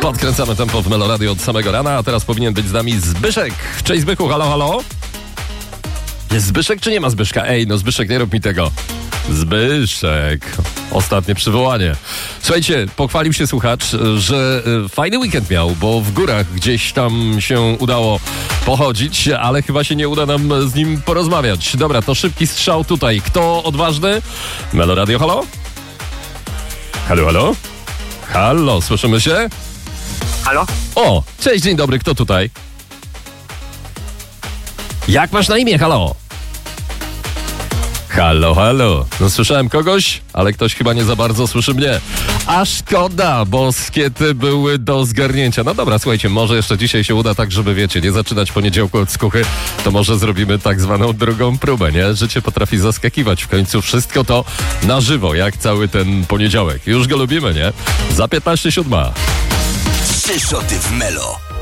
Podkręcamy tempo w Melo Radio od samego rana, a teraz powinien być z nami Zbyszek. Cześć Zbychu, halo, halo? Jest Zbyszek czy nie ma Zbyszka? Ej, no Zbyszek, nie rób mi tego. Zbyszek. Ostatnie przywołanie. Słuchajcie, pochwalił się słuchacz, że fajny weekend miał, bo w górach gdzieś tam się udało pochodzić, ale chyba się nie uda nam z nim porozmawiać. Dobra, to szybki strzał tutaj. Kto odważny? Melo Radio, halo? Halo, halo? Halo, słyszymy się? Halo? O, cześć, dzień dobry, kto tutaj? Jak masz na imię, halo? Halo, halo. No słyszałem kogoś, ale ktoś chyba nie za bardzo słyszy mnie. A szkoda, bo skiety były do zgarnięcia. No dobra, słuchajcie, może jeszcze dzisiaj się uda tak, żeby wiecie, nie zaczynać poniedziałku od skuchy, to może zrobimy tak zwaną drugą próbę, nie? Życie potrafi zaskakiwać. W końcu wszystko to na żywo, jak cały ten poniedziałek. Już go lubimy, nie? Za 15:07. 3 szoty w Melo.